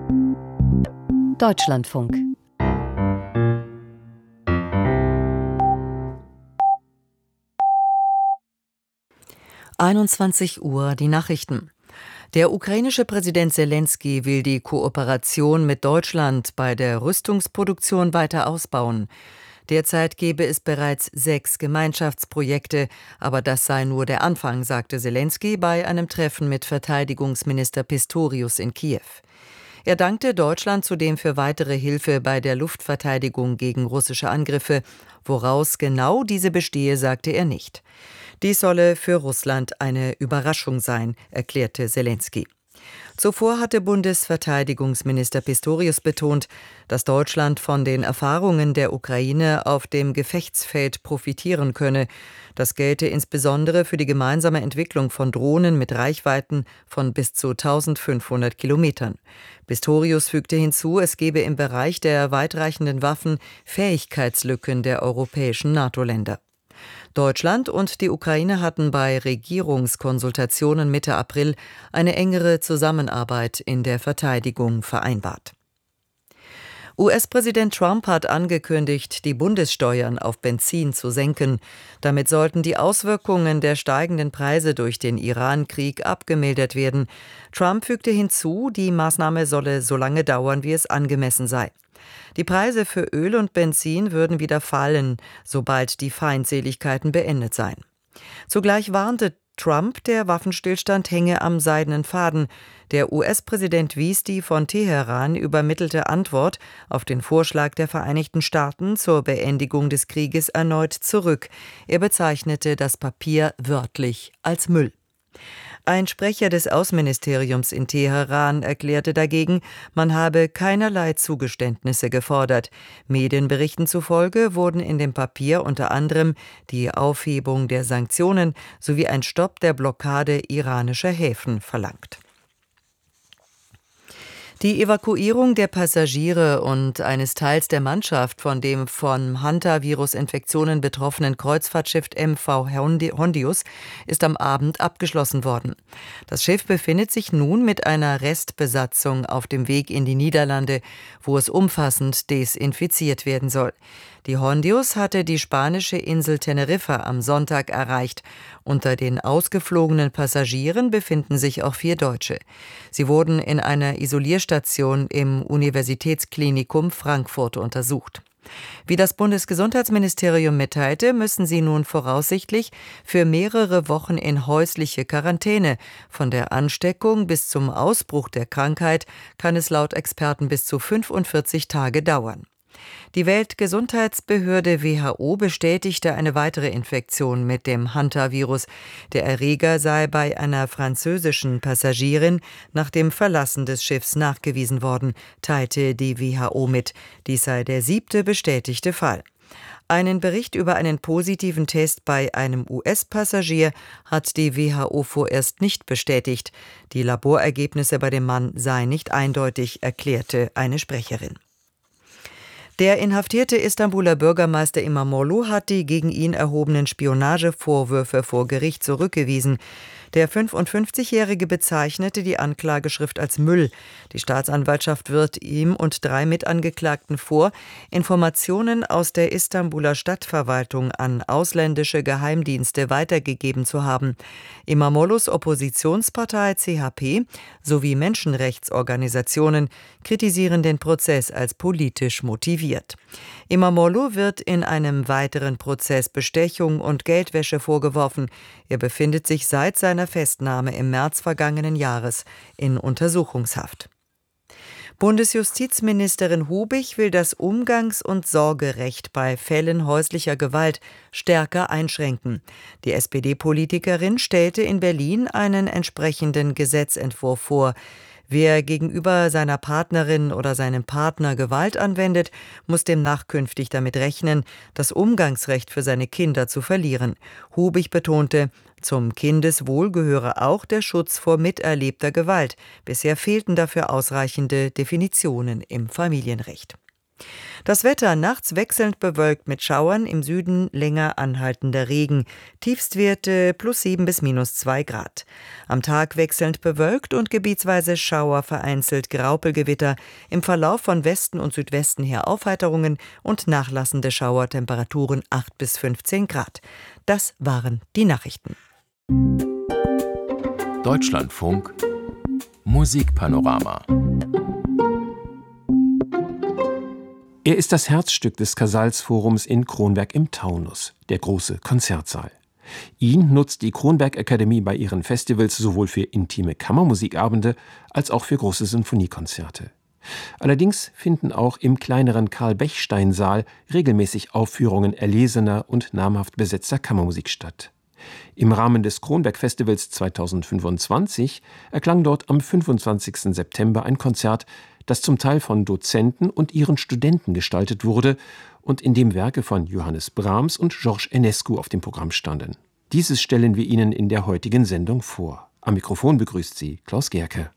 Deutschlandfunk. Uhr, die Nachrichten. Der ukrainische Präsident Selenskyj will die Kooperation mit Deutschland bei der Rüstungsproduktion weiter ausbauen. Derzeit gebe es bereits 6 Gemeinschaftsprojekte, aber das sei nur der Anfang, sagte Selenskyj bei einem Treffen mit Verteidigungsminister Pistorius in Kiew. Er dankte Deutschland zudem für weitere Hilfe bei der Luftverteidigung gegen russische Angriffe. Woraus genau diese bestehe, sagte er nicht. Dies solle für Russland eine Überraschung sein, erklärte Selenskyj. Zuvor hatte Bundesverteidigungsminister Pistorius betont, dass Deutschland von den Erfahrungen der Ukraine auf dem Gefechtsfeld profitieren könne. Das gelte insbesondere für die gemeinsame Entwicklung von Drohnen mit Reichweiten von bis zu 1500 Kilometern. Pistorius fügte hinzu, es gebe im Bereich der weitreichenden Waffen Fähigkeitslücken der europäischen NATO-Länder. Deutschland und die Ukraine hatten bei Regierungskonsultationen Mitte April eine engere Zusammenarbeit in der Verteidigung vereinbart. US-Präsident Trump hat angekündigt, die Bundessteuern auf Benzin zu senken. Damit sollten die Auswirkungen der steigenden Preise durch den Iran-Krieg abgemildert werden. Trump fügte hinzu, die Maßnahme solle so lange dauern, wie es angemessen sei. Die Preise für Öl und Benzin würden wieder fallen, sobald die Feindseligkeiten beendet seien. Zugleich warnte Trump, der Waffenstillstand hänge am seidenen Faden. Der US-Präsident wies die von Teheran übermittelte Antwort auf den Vorschlag der Vereinigten Staaten zur Beendigung des Krieges erneut zurück. Er bezeichnete das Papier wörtlich als Müll. Ein Sprecher des Außenministeriums in Teheran erklärte dagegen, man habe keinerlei Zugeständnisse gefordert. Medienberichten zufolge wurden in dem Papier unter anderem die Aufhebung der Sanktionen sowie ein Stopp der Blockade iranischer Häfen verlangt. Die Evakuierung der Passagiere und eines Teils der Mannschaft von dem von Hantavirus-Infektionen betroffenen Kreuzfahrtschiff MV Hondius ist am Abend abgeschlossen worden. Das Schiff befindet sich nun mit einer Restbesatzung auf dem Weg in die Niederlande, wo es umfassend desinfiziert werden soll. Die Hondius hatte die spanische Insel Teneriffa am Sonntag erreicht. Unter den ausgeflogenen Passagieren befinden sich auch 4 Deutsche. Sie wurden in einer Isolierstation im Universitätsklinikum Frankfurt untersucht. Wie das Bundesgesundheitsministerium mitteilte, müssen sie nun voraussichtlich für mehrere Wochen in häusliche Quarantäne. Von der Ansteckung bis zum Ausbruch der Krankheit kann es laut Experten bis zu 45 Tage dauern. Die Weltgesundheitsbehörde WHO bestätigte eine weitere Infektion mit dem Hantavirus. Der Erreger sei bei einer französischen Passagierin nach dem Verlassen des Schiffs nachgewiesen worden, teilte die WHO mit. Dies sei der 7. bestätigte Fall. Einen Bericht über einen positiven Test bei einem US-Passagier hat die WHO vorerst nicht bestätigt. Die Laborergebnisse bei dem Mann seien nicht eindeutig, erklärte eine Sprecherin. Der inhaftierte Istanbuler Bürgermeister İmamoğlu hat die gegen ihn erhobenen Spionagevorwürfe vor Gericht zurückgewiesen. Der 55-Jährige bezeichnete die Anklageschrift als Müll. Die Staatsanwaltschaft wirft ihm und 3 Mitangeklagten vor, Informationen aus der Istanbuler Stadtverwaltung an ausländische Geheimdienste weitergegeben zu haben. İmamoğlu's Oppositionspartei CHP sowie Menschenrechtsorganisationen kritisieren den Prozess als politisch motiviert. İmamoğlu wird in einem weiteren Prozess Bestechung und Geldwäsche vorgeworfen. Er befindet sich seit seiner Festnahme im März vergangenen Jahres in Untersuchungshaft. Bundesjustizministerin Hubich will das Umgangs- und Sorgerecht bei Fällen häuslicher Gewalt stärker einschränken. Die SPD-Politikerin stellte in Berlin einen entsprechenden Gesetzentwurf vor. Wer gegenüber seiner Partnerin oder seinem Partner Gewalt anwendet, muss demnach künftig damit rechnen, das Umgangsrecht für seine Kinder zu verlieren. Hubich betonte, zum Kindeswohl gehöre auch der Schutz vor miterlebter Gewalt. Bisher fehlten dafür ausreichende Definitionen im Familienrecht. Das Wetter nachts wechselnd bewölkt mit Schauern, im Süden länger anhaltender Regen. Tiefstwerte +7 bis -2 Grad. Am Tag wechselnd bewölkt und gebietsweise Schauer, vereinzelt Graupelgewitter. Im Verlauf von Westen und Südwesten her Aufheiterungen und nachlassende Schauertemperaturen 8 bis 15 Grad. Das waren die Nachrichten. Deutschlandfunk Musikpanorama. Er ist das Herzstück des Casals-Forums in Kronberg im Taunus, der große Konzertsaal. Ihn nutzt die Kronberg-Akademie bei ihren Festivals sowohl für intime Kammermusikabende als auch für große Sinfoniekonzerte. Allerdings finden auch im kleineren Karl-Bechstein-Saal regelmäßig Aufführungen erlesener und namhaft besetzter Kammermusik statt. Im Rahmen des Kronberg-Festivals 2025 erklang dort am 25. September ein Konzert, das zum Teil von Dozenten und ihren Studenten gestaltet wurde und in dem Werke von Johannes Brahms und Georges Enescu auf dem Programm standen. Dieses stellen wir Ihnen in der heutigen Sendung vor. Am Mikrofon begrüßt Sie Klaus Gerke.